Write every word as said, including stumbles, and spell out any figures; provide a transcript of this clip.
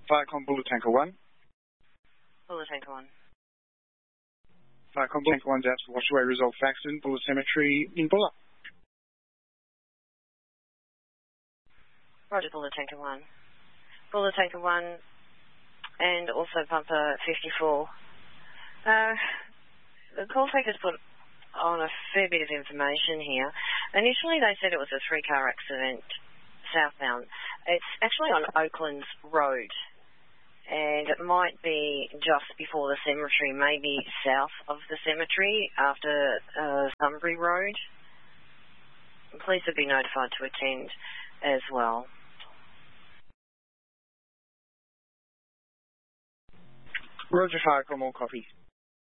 Firecom Bullet Tanker one. Bullet Tanker one. Firecom Bullet Tanker one's out to Washaway Resolve Faxton, Bullet Cemetery in Buller. Roger, Bullet Tanker one. Bullet Tanker one and also Pumper fifty-four. Uh, the call takers put on a fair bit of information here. Initially they said it was a three-car accident southbound. It's actually on Oaklands Road, and it might be just before the cemetery, maybe south of the cemetery after uh, Sunbury Road. Police have been notified to attend as well. Roger, Firecom, all copy.